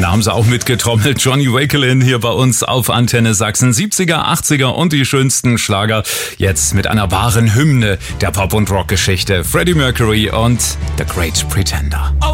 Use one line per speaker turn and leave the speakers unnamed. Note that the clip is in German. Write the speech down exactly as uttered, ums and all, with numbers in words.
Da haben sie auch mitgetrommelt. Johnny Wakelin hier bei uns auf Antenne Sachsen. siebziger, achtziger und die schönsten Schlager. Jetzt mit einer wahren Hymne der Pop- und Rockgeschichte. Freddie Mercury und The Great Pretender.
Oh,